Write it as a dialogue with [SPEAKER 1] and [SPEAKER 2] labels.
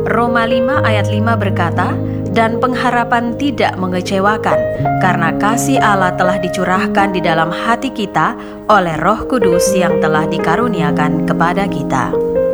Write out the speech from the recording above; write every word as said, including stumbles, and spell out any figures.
[SPEAKER 1] Roma lima ayat lima berkata, "Dan pengharapan tidak mengecewakan, karena kasih Allah telah dicurahkan di dalam hati kita oleh Roh Kudus yang telah dikaruniakan kepada kita."